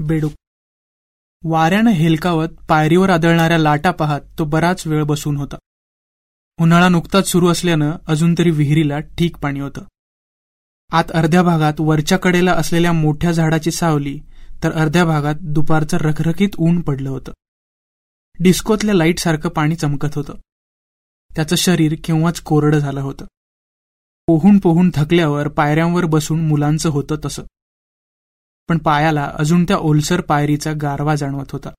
बेडूक. वाऱ्यानं हेलकावत पायरीवर आदळणाऱ्या लाटा पाहत तो बराच वेळ बसून होता. उन्हाळा नुकताच सुरू असल्यानं अजून तरी विहिरीला ठीक पाणी होतं. आत अर्ध्या भागात वरच्या कडेला असलेल्या मोठ्या झाडाची सावली, तर अर्ध्या भागात दुपारचं रखरखीत ऊन पडलं होतं. डिस्कोतल्या लाईटसारखं पाणी चमकत होतं. त्याचं शरीर केव्हाच कोरडं झालं होतं. पोहून पोहून थकल्यावर पायऱ्यांवर बसून मुलांचं होतं तसं. पण पायाला अजून त्या ओलसर पायरीचा गारवा जाणवत होता.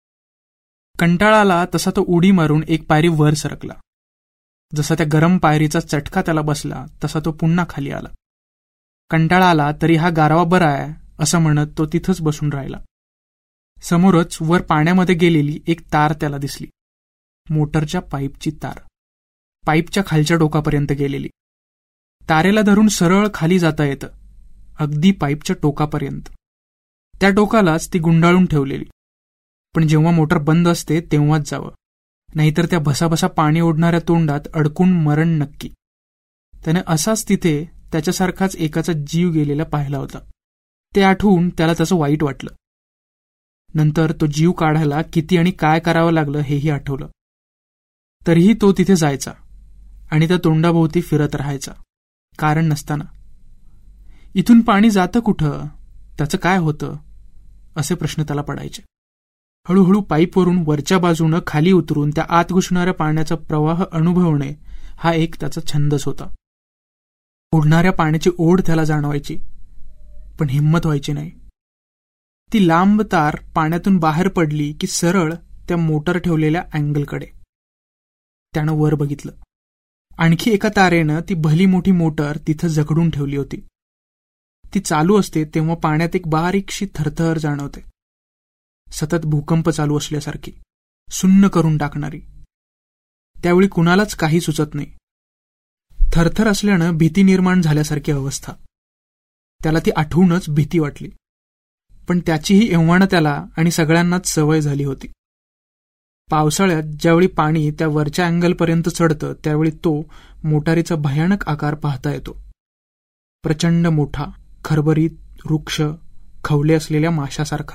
कंटाळाला तसा तो उडी मारून एक पायरी वर सरकला. जसा त्या गरम पायरीचा चटका त्याला बसला तसा तो पुन्हा खाली आला. कंटाळा आला तरी हा गारवा बरा आहे असं म्हणत तो तिथंच बसून राहिला. समोरच वर पाण्यामध्ये गेलेली एक तार त्याला दिसली. मोटरच्या पाईपची तार, पाईपच्या खालच्या टोकापर्यंत गेलेली. तारेला धरून सरळ खाली जाता येतं, अगदी पाईपच्या टोकापर्यंत. त्या टोकालाच ती गुंडाळून ठेवलेली. पण जेव्हा मोटर बंद असते तेव्हाच जावं, नाहीतर त्या भसाभसा पाणी ओढणाऱ्या तोंडात अडकून मरण नक्की. त्याने असाच तिथे त्याच्यासारखाच एकाचा जीव गेलेला पाहिला होता. ते आठवून त्याला तसं वाईट वाटलं. नंतर तो जीव काढायला किती आणि काय करावं लागलं हेही आठवलं. तरीही तो तिथे जायचा आणि त्या तोंडाभोवती फिरत राहायचा, कारण नसताना. इथून पाणी जातं कुठं, त्याचं काय होतं, असे प्रश्न त्याला पडायचे. हळूहळू पाईपवरून वरच्या बाजूनं खाली उतरून त्या आत घुसणाऱ्या पाण्याचा प्रवाह अनुभवणे हा एक त्याचा छंदच होता. ओढणाऱ्या पाण्याची ओढ त्याला जाणवायची, पण हिंमत व्हायची नाही. ती लांब तार पाण्यातून बाहेर पडली की सरळ त्या मोटर ठेवलेल्या अँगलकडे. त्यानं वर बघितलं. आणखी एका तारेनं ती भली मोठी मोटर तिथं जखडून ठेवली होती. ती चालू असते तेव्हा पाण्यात एक बारीकशी थरथर जाणवते, सतत भूकंप चालू असल्यासारखी, सुन्न करून टाकणारी. त्यावेळी कुणालाच काही सुचत नाही. थरथर असल्यानं भीती निर्माण झाल्यासारखी अवस्था. त्याला ती आठवूनच भीती वाटली. पण त्याचीही एव्हाना त्याला आणि सगळ्यांनाच सवय झाली होती. पावसाळ्यात ज्यावेळी पाणी त्या वरच्या अँगलपर्यंत चढतं त्यावेळी तो मोटारीचा भयानक आकार पाहता येतो. प्रचंड मोठा, खरबरीत, वृक्ष, खवले असलेल्या माशासारखा.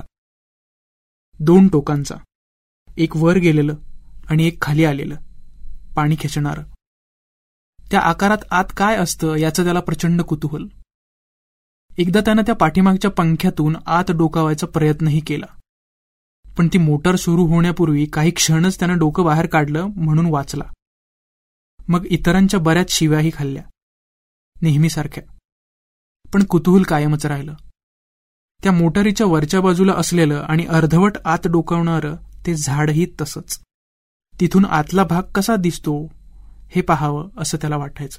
2 टोकांचा, एक वर गेलेलं आणि एक खाली आलेलं, पाणी खेचणारं. त्या आकारात आत काय असतं याचं त्याला प्रचंड कुतूहल. एकदा त्यानं त्या पाठीमागच्या पंख्यातून आत डोकावायचा प्रयत्नही केला, पण ती मोटर सुरू होण्यापूर्वी काही क्षणच त्यानं डोकं बाहेर काढलं म्हणून वाचला. मग इतरांच्या बऱ्याच शिव्याही खाल्ल्या, नेहमीसारख्या. पण कुतूहल कायमच राहिलं. त्या मोटारीच्या वरच्या बाजूला असलेलं आणि अर्धवट आत डोकावणारं ते झाडही तसंच. तिथून आतला भाग कसा दिसतो हे पाहावं असं त्याला वाटायचं.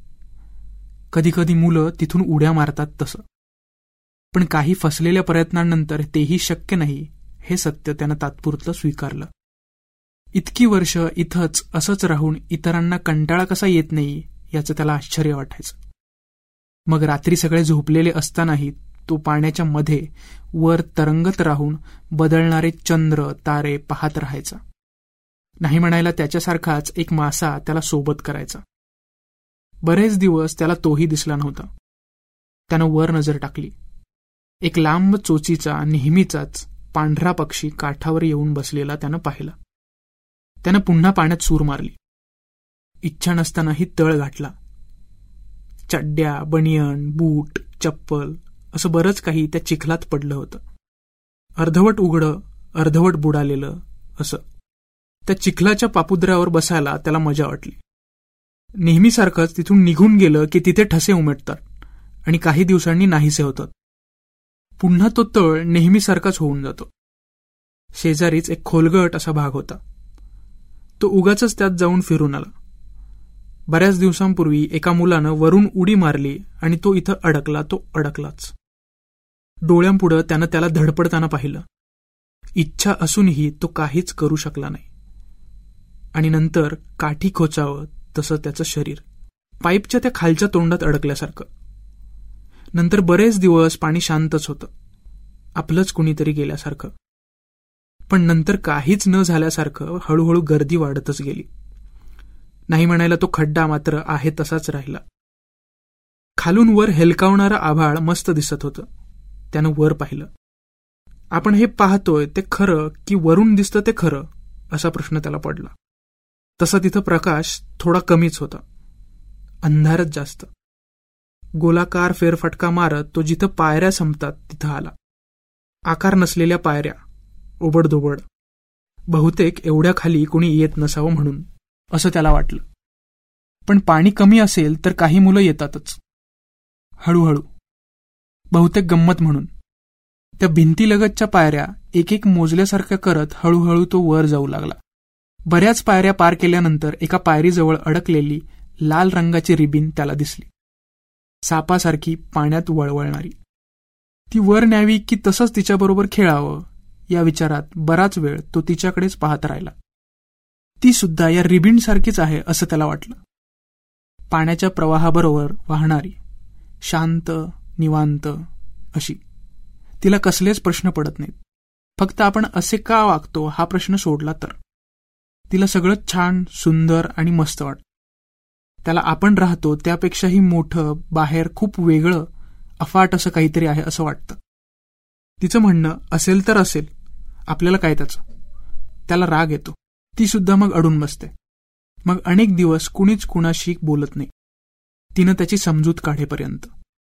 कधीकधी मुलं तिथून उड्या मारतात तसं. पण काही फसलेल्या प्रयत्नांनंतर तेही शक्य नाही हे सत्य त्यानं तात्पुरतं स्वीकारलं. इतकी वर्ष इथंच असंच राहून इतरांना कंटाळा कसा येत नाही याचं त्याला आश्चर्य वाटायचं. मग रात्री सगळे झोपलेले असतानाही तो पाण्याच्या मध्ये वर तरंगत राहून बदलणारे चंद्र तारे पाहत राहायचा. नाही म्हणायला त्याच्यासारखाच एक मासा त्याला सोबत करायचा. बरेच दिवस त्याला तोही दिसला नव्हता. त्यानं वर नजर टाकली. एक लांब चोचीचा नेहमीचाच पांढरा पक्षी काठावर येऊन बसलेला त्यानं पाहिला. त्यानं पुन्हा पाण्यात सूर मारली. इच्छा नसतानाही तळ गाठला. चड्ड्या, बनियन, बूट, चप्पल असं बरंच काही त्या चिखलात पडलं होतं. अर्धवट उघडं, अर्धवट बुडालेलं असं. त्या चिखलाच्या पापुद्र्यावर बसायला त्याला मजा वाटली. नेहमीसारखंच तिथून निघून गेलं की तिथे ठसे उमटतात आणि काही दिवसांनी नाहीसे होतात. पुन्हा तो तळ नेहमीसारखाच होऊन जातो. शेजारीच एक खोलगट असा भाग होता. तो उगाचच त्यात जाऊन फिरून आला. बऱ्याच दिवसांपूर्वी एका मुलानं वरून उडी मारली आणि तो इथं अडकला. तो अडकलाच. डोळ्यांपुढं त्यानं त्याला धडपडताना पाहिलं. इच्छा असूनही तो काहीच करू शकला नाही. आणि नंतर काठी खोचावं तसं त्याचं शरीर पाईपच्या त्या खालच्या तोंडात अडकल्यासारखं. नंतर बरेच दिवस पाणी शांतच होतं, आपलंच कुणीतरी गेल्यासारखं. पण नंतर काहीच न झाल्यासारखं हळूहळू गर्दी वाढतच गेली. नाही म्हणायला तो खड्डा मात्र आहे तसाच राहिला. खालून वर हेलकावणारं आभाळ मस्त दिसत होतं. त्यानं वर पाहिलं. आपण हे पाहतोय ते खरं की वरून दिसतं ते खरं, असा प्रश्न त्याला पडला. तसा तिथं प्रकाश थोडा कमीच होता, अंधारच जास्त. गोलाकार फेरफटका मारत तो जिथं पायऱ्या संपतात तिथं आला. आकार नसलेल्या पायऱ्या, ओबडधोबड. बहुतेक एवढ्या खाली कोणी येत नसावं म्हणून, असं त्याला वाटलं. पण पाणी कमी असेल तर काही मुलं येतातच, हळूहळू, बहुतेक गंमत म्हणून. त्या भिंतीलगतच्या पायऱ्या एक एक मोजल्यासारख्या करत हळूहळू तो वर जाऊ लागला. बऱ्याच पायऱ्या पार केल्यानंतर एका पायरीजवळ अडकलेली लाल रंगाची रिबीन त्याला दिसली, सापासारखी पाण्यात वळवळणारी. ती वर न्यावी की तसंच तिच्याबरोबर खेळावं या विचारात बराच वेळ तो तिच्याकडेच पाहत राहिला. ती सुद्धा या रिबीनसारखीच आहे असं त्याला वाटलं, पाण्याच्या प्रवाहाबरोबर वाहणारी, शांत, निवांत अशी. तिला कसलेच प्रश्न पडत नाहीत. फक्त आपण असे का वागतो हा प्रश्न सोडला तर तिला सगळं छान, सुंदर आणि मस्त वाटतं. त्याला आपण राहतो त्यापेक्षाही मोठं, बाहेर खूप वेगळं, अफाट असं काहीतरी आहे असं वाटतं. तिचं म्हणणं असेल तर असेल, आपल्याला काय त्याचं. त्याला राग येतो. ती सुद्धा मग अडून बसते. मग अनेक दिवस कुणीच कुणाशी बोलत नाही, तिनं त्याची समजूत काढेपर्यंत.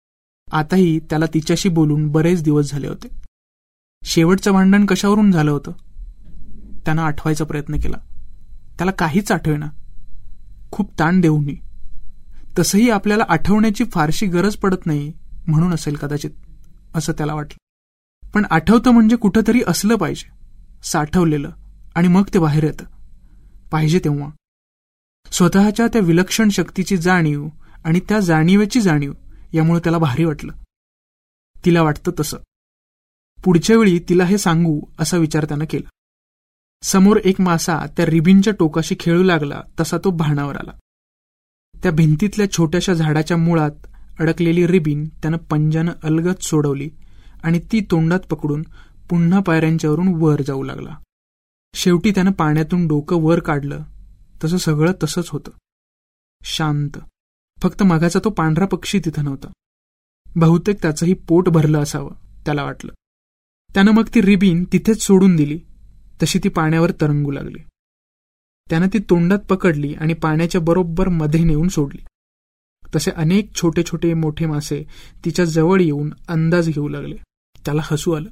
आताही त्याला तिच्याशी बोलून बरेच दिवस झाले होते. शेवटचं भांडण कशावरून झालं होतं त्यानं आठवायचा प्रयत्न केला. त्याला काहीच आठवेना, खूप ताण देऊनही. तसंही आपल्याला आठवण्याची फारशी गरज पडत नाही म्हणून असेल कदाचित, असं त्याला वाटलं. पण आठवतं म्हणजे कुठंतरी असलं पाहिजे, साठवलेलं, आणि मग ते बाहेर येतं पाहिजे तेव्हा. स्वतःच्या त्या विलक्षण शक्तीची जाणीव आणि त्या जाणीवेची जाणीव यामुळे त्याला भारी वाटलं. तिला वाटतं तसं. पुढच्या वेळी तिला हे सांगू असा विचार त्यानं केला. समोर एक मासा त्या रिबीनच्या टोकाशी खेळू लागला तसा तो भानावर आला. त्या भिंतीतल्या छोट्याशा झाडाच्या मुळात अडकलेली रिबीन त्यानं पंजानं अलगद सोडवली आणि ती तोंडात पकडून पुन्हा पायऱ्यांच्यावरून वर जाऊ लागला. शेवटी त्यानं पाण्यातून डोकं वर काढलं तसं सगळं तसंच होतं, शांत. फक्त मगाचा तो पांढरा पक्षी तिथं नव्हता. बहुतेक त्याचंही पोट भरलं असावं त्याला वाटलं. त्यानं मग ती रिबीन तिथेच सोडून दिली, तशी ती पाण्यावर तरंगू लागली. त्यानं ती तोंडात पकडली आणि पाण्याच्या बरोबर मध्ये नेऊन सोडली. तसे अनेक छोटे छोटे मोठे मासे तिच्या जवळ येऊन अंदाज घेऊ लागले. त्याला हसू आलं.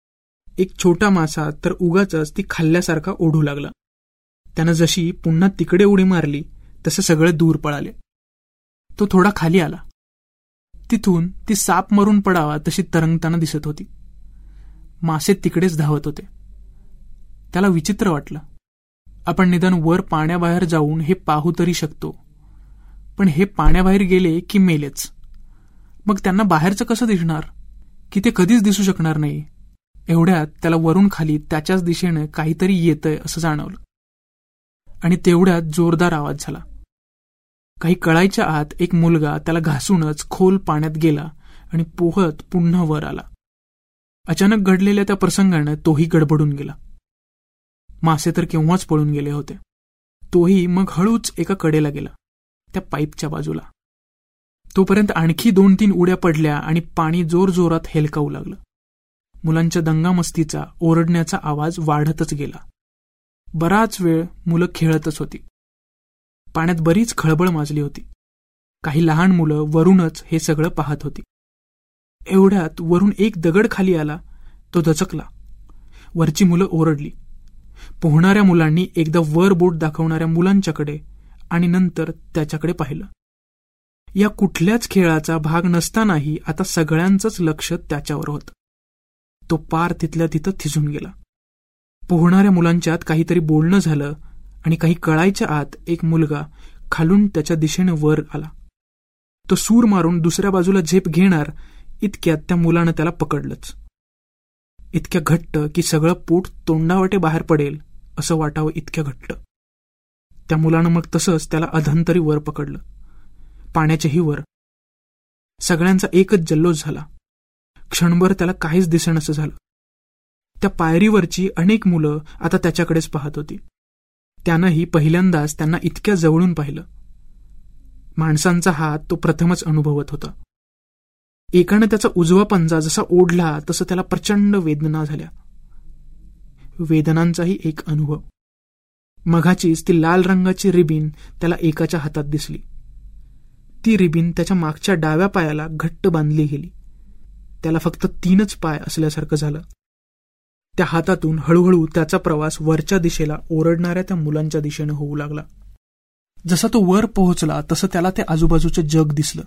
एक छोटा मासा तर उगाचच ती खाल्ल्यासारखा ओढू लागला. त्यानं जशी पुन्हा तिकडे उडी मारली तसे सगळे दूर पळाले. तो थोडा खाली आला. तिथून ती साप मरून पडावा तशी तरंगताना दिसत होती. मासे तिकडेच धावत होते. त्याला विचित्र वाटलं. आपण निदान वर पाण्याबाहेर जाऊन हे पाहू तरी शकतो, पण हे पाण्याबाहेर गेले की मेलेच. मग त्यांना बाहेरचं कसं दिसणार, की ते कधीच दिसू शकणार नाही. एवढ्यात त्याला वरून खाली त्याच्याच दिशेनं काहीतरी येतंय असं जाणवलं, आणि तेवढ्यात जोरदार आवाज झाला. काही कळायच्या आत एक मुलगा त्याला घासूनच खोल पाण्यात गेला आणि पोहत पुन्हा वर आला. अचानक घडलेल्या त्या प्रसंगानं तोही गडबडून गेला. मासे तर केव्हाच पळून गेले होते. तोही मग हळूच एका कडेला गेला, त्या पाईपच्या बाजूला. तोपर्यंत आणखी 2-3 उड्या पडल्या आणि पाणी जोरजोरात हेलकावू लागलं. मुलांच्या दंगामस्तीचा, ओरडण्याचा आवाज वाढतच गेला. बराच वेळ मुलं खेळतच होती. पाण्यात बरीच खळबळ माजली होती. काही लहान मुलं वरूनच हे सगळं पाहत होती. एवढ्यात वरून एक दगड खाली आला. तो दचकला. वरची मुलं ओरडली. पोहणाऱ्या मुलांनी एकदा वर बोट दाखवणाऱ्या मुलांच्याकडे आणि नंतर त्याच्याकडे पाहिलं. या कुठल्याच खेळाचा भाग नसतानाही आता सगळ्यांचंच लक्ष त्याच्यावर होतं. तो पार तिथल्या तिथं थिजून गेला. पोहणाऱ्या मुलांच्यात काहीतरी बोलणं झालं आणि काही कळायच्या आत एक मुलगा खालून त्याच्या दिशेनं वर आला. तो सूर मारून दुसऱ्या बाजूला झेप घेणार इतक्यात त्या मुलानं त्याला पकडलंच. इतक्या घट्ट की सगळं पोट तोंडावाटे बाहेर पडेल असं वाटावं इतक्या घट्ट. त्या मुलानं मग तसंच त्याला अधंतरी वर पकडलं, पाण्याच्याही वर. सगळ्यांचा एकच जल्लोष झाला. क्षणभर त्याला काहीच दिसेनसं झालं. त्या पायरीवरची अनेक मुलं आता त्याच्याकडेच पाहत होती. त्यानंही पहिल्यांदाच त्यांना इतक्या जवळून पाहिलं. माणसांचा हात तो प्रथमच अनुभवत होता. एकानं त्याचा उजवा पंजा जसा ओढला तसं त्याला प्रचंड वेदना झाल्या. वेदनांचाही एक अनुभव. मघाचीच ती लाल रंगाची रिबीन त्याला एकाच्या हातात दिसली. ती रिबीन त्याच्या मागच्या डाव्या पायाला घट्ट बांधली गेली. त्याला फक्त 3च पाय असल्यासारखं झालं. त्या हातातून हळूहळू त्याचा प्रवास वरच्या दिशेला ओरडणाऱ्या त्या मुलांच्या दिशेनं होऊ लागला. जसा तो वर पोहोचला तसं त्याला ते आजूबाजूचं जग दिसलं.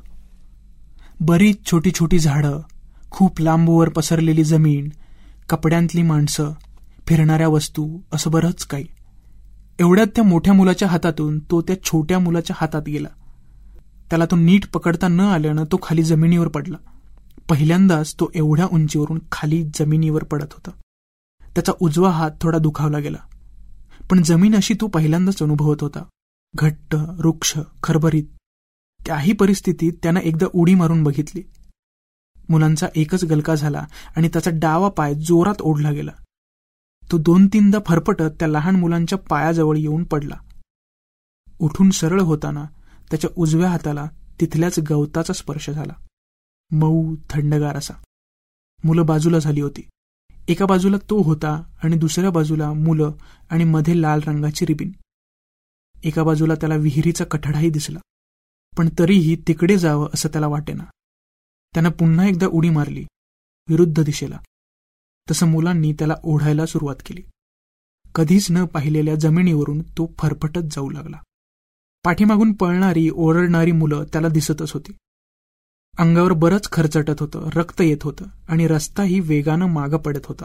बरीच छोटी छोटी झाडं, खूप लांबवर पसरलेली जमीन, कपड्यांतली माणसं, फिरणाऱ्या वस्तू, असं बरंच काही. एवढ्यात त्या मोठ्या मुलाच्या हातातून तो त्या छोट्या मुलाच्या हातात गेला. त्याला तो नीट पकडता न आल्यानं तो खाली जमिनीवर पडला. पहिल्यांदाच तो एवढ्या उंचीवरून खाली जमिनीवर पडत होता. त्याचा उजवा हात थोडा दुखावला गेला, पण जमीन अशी तो पहिल्यांदाच अनुभवत होता. घट्ट, वृक्ष, खरबरीत. त्याही परिस्थितीत त्यानं एकदा उडी मारून बघितली. मुलांचा एकच गलका झाला आणि त्याचा डावा पाय जोरात ओढला गेला. तो 2-3दा फरफटत त्या लहान मुलांच्या पायाजवळ येऊन पडला. उठून सरळ होताना त्याच्या उजव्या हाताला तिथल्याच गवताचा स्पर्श झाला, मऊ थंडगार असा. मुलं बाजूला झाली होती. एका बाजूला तो होता आणि दुसऱ्या बाजूला मुलं आणि मध्ये लाल रंगाची रिबीन. एका बाजूला त्याला विहिरीचा कठडाही दिसला, पण तरीही तिकडे जावं असं त्याला वाटेना. त्यानं पुन्हा एकदा उडी मारली विरुद्ध दिशेला. तसं मुलांनी त्याला ओढायला सुरुवात केली. कधीच न पाहिलेल्या जमिनीवरून तो फरफटत जाऊ लागला. पाठीमागून पळणारी ओरडणारी मुलं त्याला दिसतच होती. अंगावर बरंच खरचटत होतं, रक्त येत होतं आणि रस्ताही वेगानं मागं पडत होता.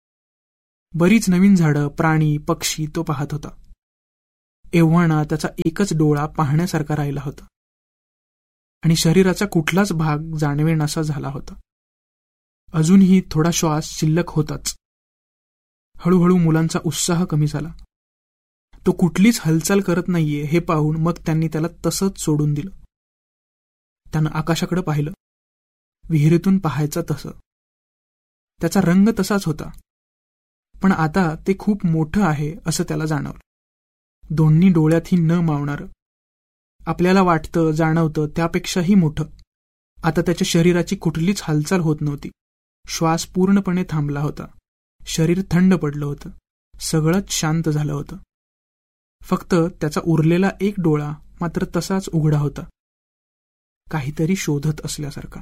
बरीच नवीन झाडं, प्राणी, पक्षी तो पाहत होता. एव्हाना त्याचा एकच डोळा पाहण्यासारखा राहिला होता आणि शरीराचा कुठलाच भाग जाणवेनासा झाला होता. अजूनही थोडा श्वास शिल्लक होताच. हळूहळू मुलांचा उत्साह कमी झाला. तो कुठलीच हालचाल करत नाहीये हे पाहून मग त्यांनी त्याला तसंच सोडून दिलं. त्यानं आकाशाकडे पाहिलं, विहिरीतून पाहायचं तसं. त्याचा रंग तसाच होता, पण आता ते खूप मोठं आहे असं त्याला जाणवलं. दोन्ही डोळ्यातही न मावणारं. आपल्याला वाटतं, जाणवतं त्यापेक्षाही मोठं. आता त्याच्या शरीराची कुठलीच हालचाल होत नव्हती. श्वास पूर्णपणे थांबला होता. शरीर थंड पडलं होतं. सगळंच शांत झालं होतं. फक्त त्याचा उरलेला एक डोळा मात्र तसाच उघडा होता, काहीतरी शोधत असल्यासारखा.